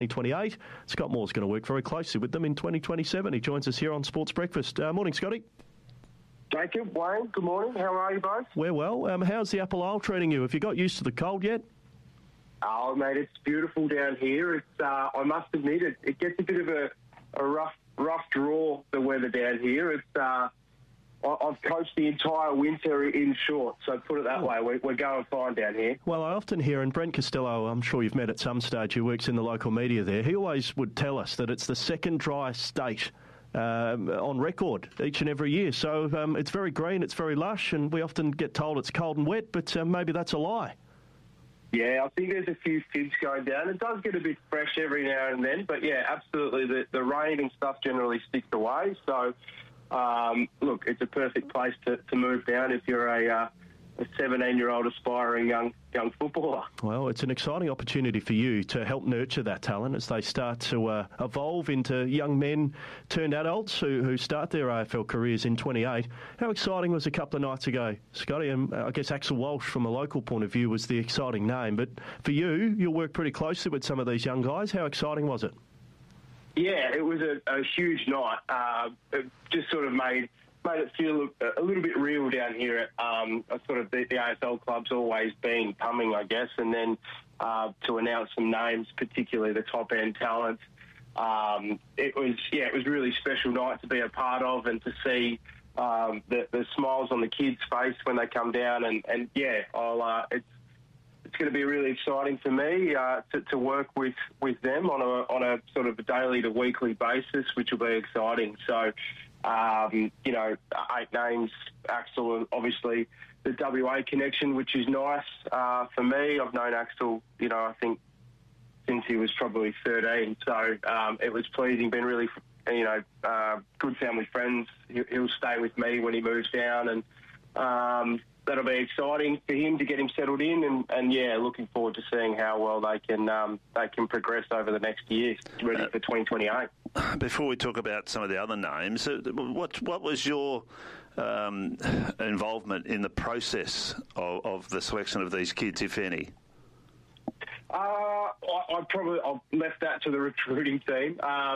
2028. Scott Moore's going to work very closely with them in 2027. He joins us here on Sports Breakfast. Morning, Scotty. Jacob, Wayne, good morning. How are you both? We're well. How's the Apple Isle treating you? Have you got used to the cold yet? Oh, mate, it's beautiful down here. It's I must admit, it gets a bit of a rough draw, the weather down here. It's I've coached the entire winter in shorts, so put it that way. We're going fine down here. Well, I often hear, and Brent Costello, I'm sure you've met at some stage, who works in the local media there, he always would tell us that it's the second driest state on record each and every year. So it's very green, it's very lush, and we often get told it's cold and wet, but maybe that's a lie. Yeah, I think there's a few fibs going down. It does get a bit fresh every now and then, but yeah, absolutely, the rain and stuff generally sticks away. So, look, it's a perfect place to move down if you're a 17-year-old aspiring young footballer. Well, it's an exciting opportunity for you to help nurture that talent as they start to evolve into young men turned adults who start their AFL careers in 28. How exciting was a couple of nights ago, Scotty? And I guess Axel Walsh, from a local point of view, was the exciting name. But for you'll work pretty closely with some of these young guys. How exciting was it? Yeah, it was a huge night. It just sort of made it feel a little bit real down here at sort of the AFL club's always been coming, I guess, and then to announce some names, particularly the top end talent. It was a really special night to be a part of and to see the smiles on the kids' face when they come down, and it's going to be really exciting for me to work with them on a sort of a daily to weekly basis, which will be exciting. So. 8 names, Axel, and obviously the WA connection, which is nice for me. I've known Axel, I think since he was probably 13, so it was pleasing, been really, good family friends. He'll stay with me when he moves down, and that'll be exciting for him to get him settled in, and looking forward to seeing how well they can progress over the next year, ready for 2028. Before we talk about some of the other names, what was your involvement in the process of the selection of these kids, if any? I've left that to the recruiting team.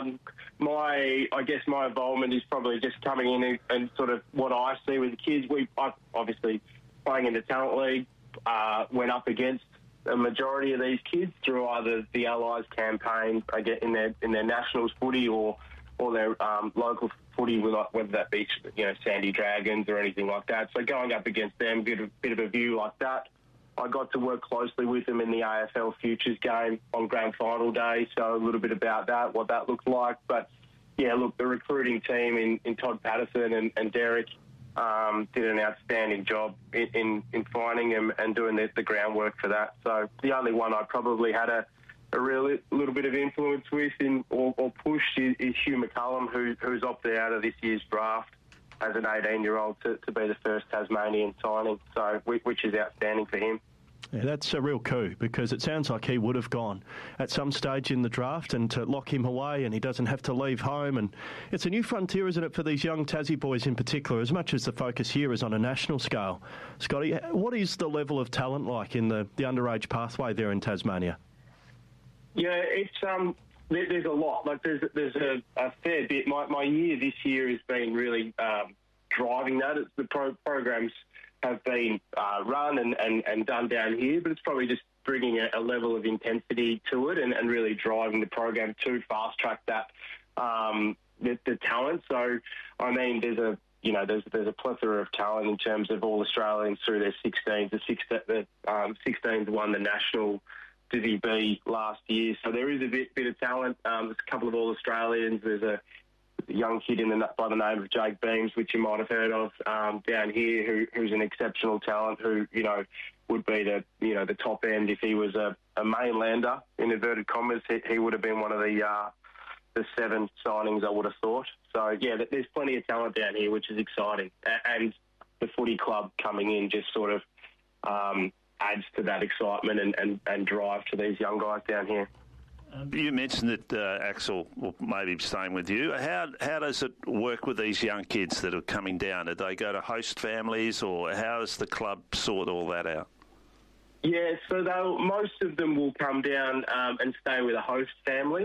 My involvement is probably just coming in and sort of what I see with the kids. I obviously playing in the talent league, went up against a majority of these kids through either the Allies campaign, I get in their nationals footy or their local footy, whether that be Sandy Dragons or anything like that. So going up against them, get a bit of a view like that. I got to work closely with them in the AFL Futures game on grand final day, so a little bit about that, what that looked like. But yeah, look, the recruiting team in Todd Patterson and Derek did an outstanding job in finding him and doing the groundwork for that. So the only one I probably had a little bit of influence with or pushed is Hugh McCullum, who's opted out of this year's draft as an 18-year-old to be the first Tasmanian signing, so which is outstanding for him. Yeah, that's a real coup, because it sounds like he would have gone at some stage in the draft, and to lock him away and he doesn't have to leave home. And it's a new frontier, isn't it, for these young Tassie boys in particular, as much as the focus here is on a national scale. Scotty, what is the level of talent like in the underage pathway there in Tasmania? Yeah, it's there's a lot. Like there's a fair bit. My year this year has been really driving that. The programs have been run and done down here, but it's probably just bringing a level of intensity to it and really driving the program to fast track that the talent. So I mean, there's a plethora of talent in terms of all Australians through their 16s. The 16s won the national Divi B last year, so there is a bit of talent. There's a couple of all Australians. There's a young kid by the name of Jake Beams, which you might have heard of down here, who's an exceptional talent, who would be the top end if he was a mainlander in inverted commas. He would have been one of the 7 signings, I would have thought. So yeah, there's plenty of talent down here, which is exciting, and the footy club coming in just sort of adds to that excitement and drive to these young guys down here. You mentioned that Axel will maybe staying with you. How does it work with these young kids that are coming down? Do they go to host families, or how does the club sort all that out? Yeah, so most of them will come down and stay with a host family.